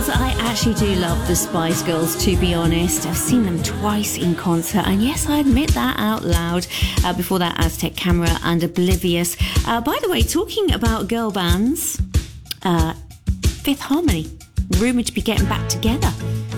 Girls, I actually do love the Spice Girls, to be honest. I've seen them twice in concert, and yes, I admit that out loud. Before that, Aztec Camera and Oblivious. By the way, talking about girl bands, Fifth Harmony, rumoured to be getting back together.